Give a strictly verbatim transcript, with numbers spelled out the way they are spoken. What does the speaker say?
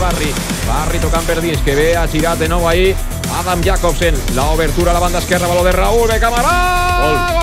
Barri. Barri tocant per dins, que ve, ha girat de nou ahí Adam Jacobsen. La obertura a la banda esquerra, baló de Raúl Becamaran.